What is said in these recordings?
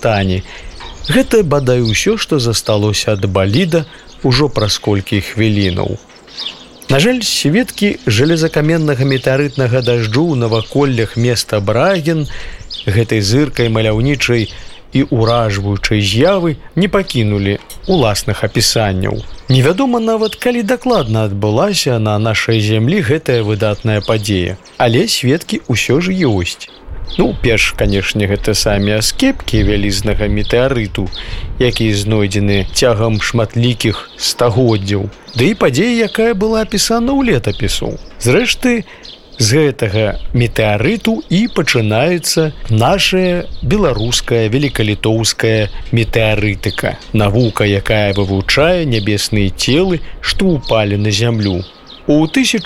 стане. Гэта бадай усё, што засталося ад баліда ўжо праз колькі хвілінаў. На жаль, сведкі жалезакаменнага метэарытнага дажджу ў наваколлях места Брагін, гэтай зыркай маляўнічай і ўражваючай з'явы не пакінулі уласных апісанняў. Невядома нават, калі дакладна адбылася на нашай зямлі гэтая выдатная падзея, але сведкі ўсё ж ёсць. Перш, канешне, гэта самі аскепкі вялізнага метэарыту, якія знойдзены цягам шматлікіх стагоддзяў, ды і падзея, якая была апісана ў летапісу. Зрэшты, з гэтага метэарыту і пачынаецца наша беларуская велікалітоўская метэарытыка, навука, якая вывучае нябесныя целы, што ўпалі на зямлю. У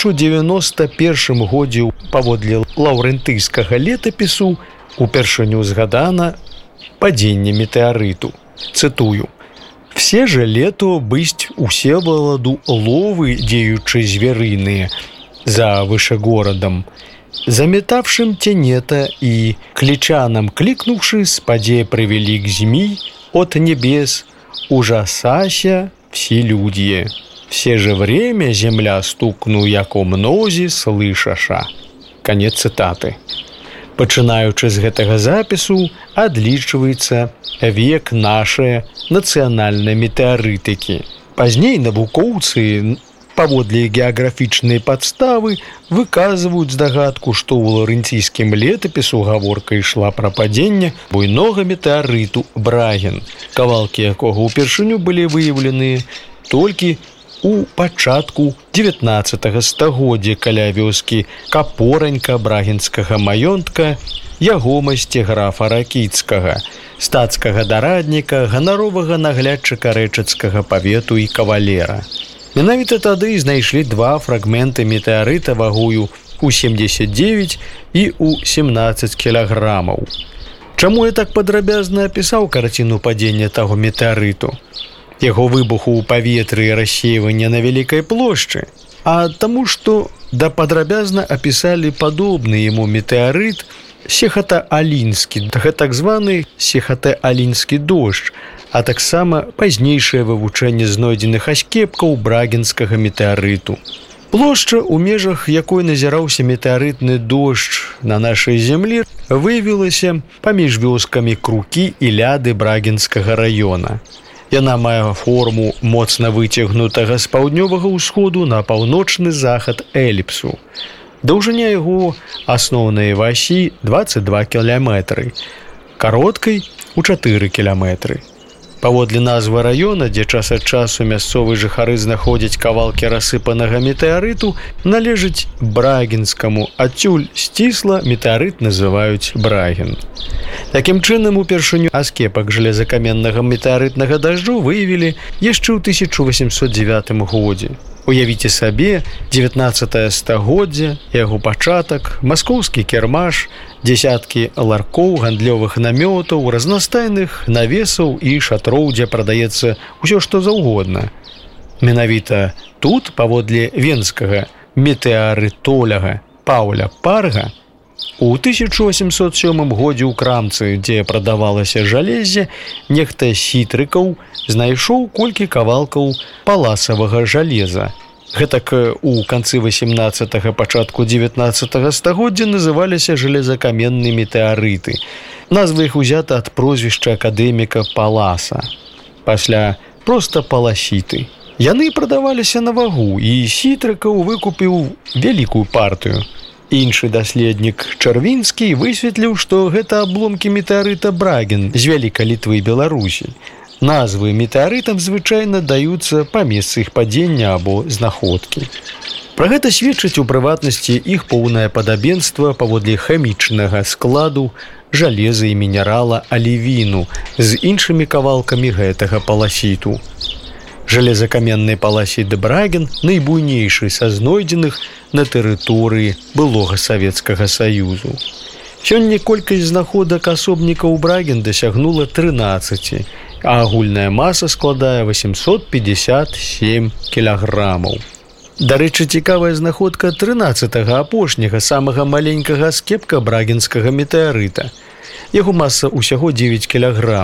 1091 годзе паводле лаўрэнтыйскага летапісу упершыню згадана падзенне метэарыту. Цытую: «Все же лето бысть Усеволаду ловы деючи звериные за выше городом, заметавшим тенета и кличаном кликнувши, спаде привели к змей от небес, ужасася все люди. Все же время земля стукну, яко мнози слышаша». Конец цитаты. Пачынаючы з гэтага запісу, адлічваецца век нашай нацыянальнай метэарытыкі. Пазней навукоўцы, паводле геаграфічнай падставы, выказваюць здагадку, што ў лаўрэнційскім летапісу гаворка ішла пра падзенне буйнога метэарыту Брагін, кавалкі якога ўпершыню былі выяўлены толькі у пачатку 19 стагоддзя каля вёскі Капоранька брагінскага маёнтка ягомасці графа Ракіцкага, стацкага дарадніка, ганаровага наглядчыка рэчыцкага павету і кавалера. Менавіта тады знайшлі два фрагменты метэарыта вагою у 79 і у 17 кілаграмаў. Чаму я так падрабязна апісаў карціну падзення таго метэарыту? Яго выбуху ў паветры і рассеивання на вялікай плошчы, а таму, што падрабязна апісалі падобны яму метэарыт Сехата-Алінскі, так званы Сехата-Алінскі дождж, а таксама пазнейшае вывучэнне знойдзеных аскепкаў брагінскага метэарыту. Плошча, у межах якой назіраўся метэарытны дождж на нашай зямлі, выявілася паміж вёскамі Крукі і Ляды брагінскага раёна. Яна мае форму моцна выцягнутага з паўднёвага ўсходу на паўночны захад эліпсу. Даўжыня яго асноўнай васі 22 кіламетры, кароткай у 4 кіламетры. Паводле назвы раёна, дзе час ад часу мясцовыя жыхары знаходзяць кавалкі рассыпанага метэарыту, належыць брагінскаму, адсюль сцісла метэарыт называюць Брагін. Такім чынам, упершыню аскепак жалезакаменнага метэарытнага дажджу выявілі яшчэ ў 1809 годзе. Уявіце сабе, 19 стагоддзя, яго пачатак, маскоўскі кірмаш, дзесяткі ларкоў, гандлёвых намётаў, разнастайных навесаў і шатроў, дзе прадаецца ўсё што заўгодна. Менавіта тут, паводле венскага метэарытоляга Паўля Парга, у 1807 годзе ў крамцы, дзе прадавалася жалезе, нехта сітрыкаў знайшоў колькі кавалкаў паласавага жалеза. Гэтак у канцы 18-го, пачатку 19-го стагоддзя называліся жалезакаменныя метэарыты. Назва іх узята ад прозвішча акадэміка Паласа. Пасля проста паласіты. Яны прадаваліся на вагу, і сітрыкаў выкупіў вялікую партыю. Іншы даследнік Чарвінскі высветліў, што гэта абломкі метэарыта Брагін з вялікай Літвы і Беларусі. Назвы метэарытам звычайна даюцца па месцы іх падзення або знаходкі. Пра гэта сведчыць у прыватнасці іх поўнае падабенства паводле хімічнага складу жалеза і мінерала алівіну з іншымі кавалкамі гэтага паласіту. Жалезакаменны паласіт Брагін найбуйнейшы са знойдзеных на тэрыторыі былога Савецкага Саюзу. Сёння колькасць знаходак асобнікаў Брагін дасягнула 13, а агульная маса складае 857 кілаграмаў. Дарэчы, цікавая знаходка 13-го апошняга, самага маленькага аскепка брагінскага метэарыта. Яго маса ўсяго 9 кілаграм.